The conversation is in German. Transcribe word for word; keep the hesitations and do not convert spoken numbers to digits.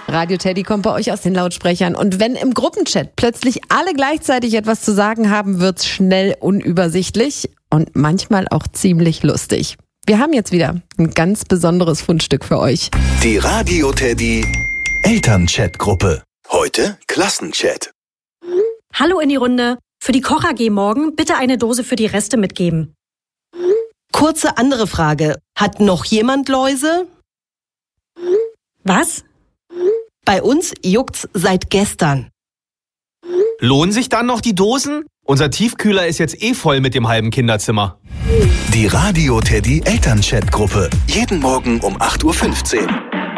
Radio Teddy kommt bei euch aus den Lautsprechern. Und wenn im Gruppenchat plötzlich alle gleichzeitig etwas zu sagen haben, wird's schnell unübersichtlich und manchmal auch ziemlich lustig. Wir haben jetzt wieder ein ganz besonderes Fundstück für euch. Die Radio Teddy Elternchat-Gruppe. Heute Klassenchat. Hallo in die Runde. Für die Koch-A G morgen bitte eine Dose für die Reste mitgeben. Kurze andere Frage. Hat noch jemand Läuse? Was? Bei uns juckt's seit gestern. Lohnen sich dann noch die Dosen? Unser Tiefkühler ist jetzt eh voll mit dem halben Kinderzimmer. Die Radio Teddy Elternchat-Gruppe. Jeden Morgen um acht Uhr fünfzehn.